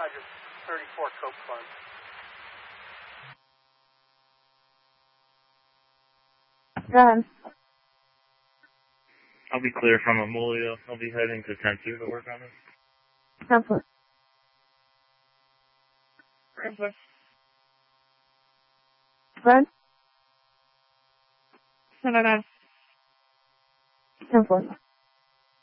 Roger. 34 Coke Farm. Go ahead. I'll be clear from Amelia. I'll be heading to 10-2 to work on this. Counselor. Counselor. Go ahead. No. Counselor.